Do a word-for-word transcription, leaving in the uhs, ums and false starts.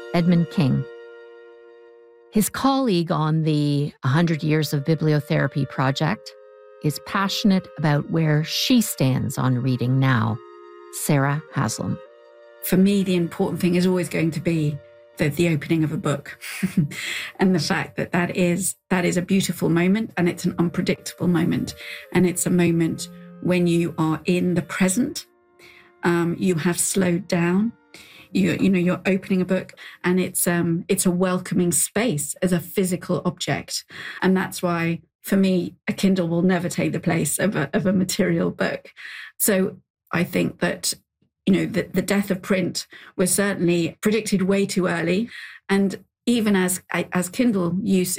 Edmund King. His colleague on the one hundred Years of Bibliotherapy project is passionate about where she stands on reading now, Sarah Haslam. For me, the important thing is always going to be the, the opening of a book and the fact that that is, that is a beautiful moment, and it's an unpredictable moment. And it's a moment when you are in the present, um, you have slowed down, you, you know, you're opening a book, and it's, um, it's a welcoming space as a physical object. And that's why, for me, a Kindle will never take the place of a, of a material book. So I think that, you know, the, the death of print was certainly predicted way too early. And even as, as Kindle use